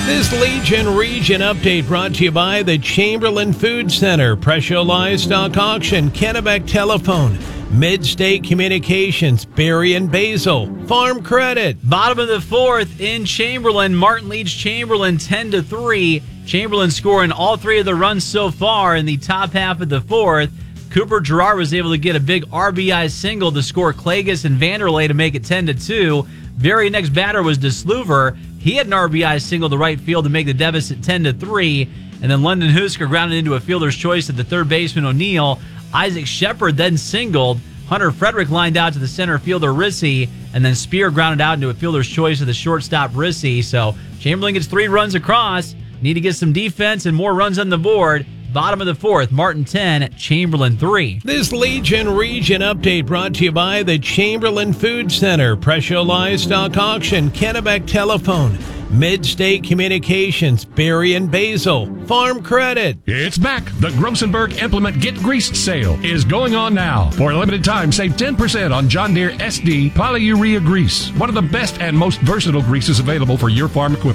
This Legion Region update brought to you by the Chamberlain Food Center, Presho Livestock Auction, Kennebec Telephone, Mid-State Communications, Berry and Basil, Farm Credit. Bottom of the fourth in Chamberlain. Martin leads Chamberlain 10-3. Chamberlain scoring all three of the runs so far in the top half of the fourth. Cooper Gerard was able to get a big RBI single to score Klages and Vanderlei to make it 10-2. Very next batter was DeSluver. He had an RBI single to right field to make the deficit 10-3. And then London Husker grounded into a fielder's choice at the third baseman O'Neill. Isaac Shepard then singled. Hunter Frederick lined out to the center fielder Rissy. And then Spear grounded out into a fielder's choice of the shortstop Rissy. So Chamberlain gets 3 runs across. Need to get some defense and more runs on the board. Bottom of the fourth, Martin 10, Chamberlain 3. This Legion Region update brought to you by the Chamberlain Food Center, Presho Livestock Auction, Kennebec Telephone, Mid-State Communications, Berry and Basil, Farm Credit. It's back. The Grossenberg Implement Get Greased sale is going on now. For a limited time, save 10% on John Deere SD polyurea grease. One of the best and most versatile greases available for your farm equipment.